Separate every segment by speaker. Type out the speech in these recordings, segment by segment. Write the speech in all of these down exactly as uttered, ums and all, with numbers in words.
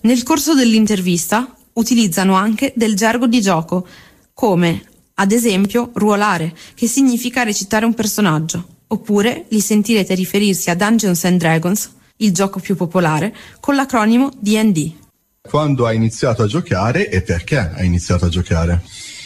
Speaker 1: Nel corso dell'intervista utilizzano anche del gergo di gioco, come ad esempio ruolare, che significa recitare un personaggio, oppure li sentirete riferirsi a Dungeons and Dragons, il gioco più popolare, con l'acronimo D and D.
Speaker 2: Quando hai iniziato a giocare e perché hai iniziato a giocare?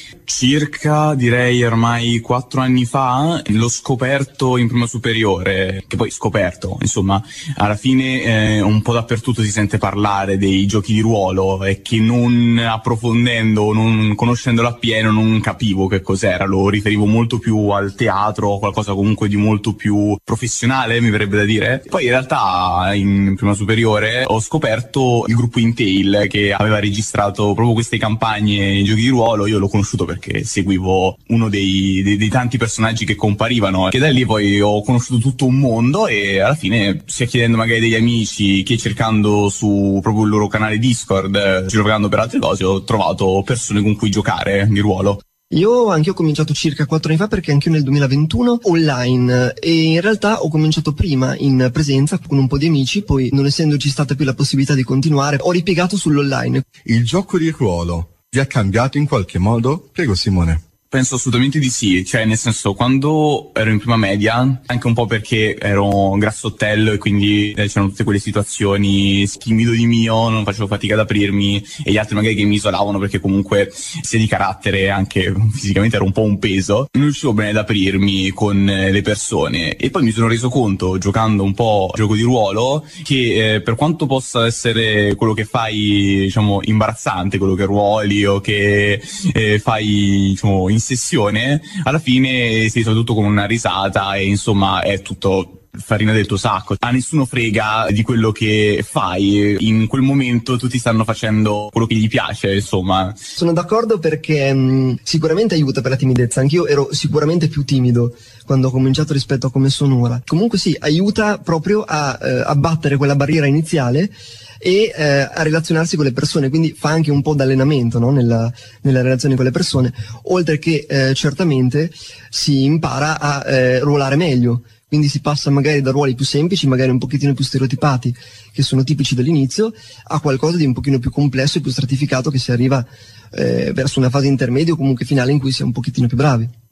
Speaker 3: Circa, direi ormai quattro anni fa, l'ho scoperto in prima superiore, che poi scoperto, insomma, alla fine eh, un po' dappertutto si sente parlare dei giochi di ruolo e che non approfondendo, non conoscendolo appieno, non capivo che cos'era, lo riferivo molto più al teatro, qualcosa comunque di molto più professionale, mi verrebbe da dire. Poi in realtà in prima superiore ho scoperto il gruppo Intel che aveva registrato proprio queste campagne in giochi di ruolo, io l'ho conosciuto per perché seguivo uno dei, dei, dei tanti personaggi che comparivano, che da lì poi ho conosciuto tutto un mondo e alla fine, sia chiedendo magari degli amici che cercando su proprio il loro canale Discord, giocando per altre cose, ho trovato persone con cui giocare di ruolo.
Speaker 4: Io anche ho cominciato circa quattro anni fa, perché anche io nel duemilaventuno online, e in realtà ho cominciato prima in presenza con un po' di amici, poi non essendoci stata più la possibilità di continuare ho ripiegato sull'online.
Speaker 2: Il gioco di ruolo vi ha cambiato in qualche modo? Prego Simone.
Speaker 3: Penso assolutamente di sì, cioè nel senso, quando ero in prima media, anche un po' perché ero grassottello e quindi eh, c'erano tutte quelle situazioni, timido di mio, non facevo fatica ad aprirmi, e gli altri magari che mi isolavano perché comunque sia di carattere, anche fisicamente ero un po' un peso, non riuscivo bene ad aprirmi con le persone. E poi mi sono reso conto, giocando un po' gioco di ruolo, che eh, per quanto possa essere quello che fai, diciamo, imbarazzante, quello che ruoli o che eh, fai, diciamo, in sessione, alla fine sei soprattutto con una risata e insomma è tutto farina del tuo sacco. A nessuno frega di quello che fai, in quel momento tutti stanno facendo quello che gli piace, insomma.
Speaker 4: Sono d'accordo, perché mh, sicuramente aiuta per la timidezza. Anch'io ero sicuramente più timido quando ho cominciato rispetto a come sono ora. Comunque sì, aiuta proprio a eh, abbattere quella barriera iniziale e eh, a relazionarsi con le persone, quindi fa anche un po' d'allenamento, no? nella, nella relazione con le persone, oltre che eh, certamente si impara a eh, ruolare meglio, quindi si passa magari da ruoli più semplici, magari un pochettino più stereotipati, che sono tipici dall'inizio, a qualcosa di un pochino più complesso e più stratificato, che si arriva eh, verso una fase intermedia o comunque finale in cui si è un pochettino più bravi.